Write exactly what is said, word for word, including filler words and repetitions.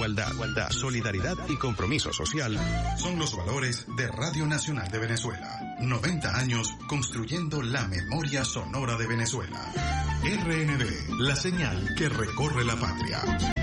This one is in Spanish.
igualdad, igualdad, solidaridad y compromiso social son los valores de Radio Nacional de Venezuela. noventa años construyendo la memoria sonora de Venezuela. R N V, la señal que recorre la patria.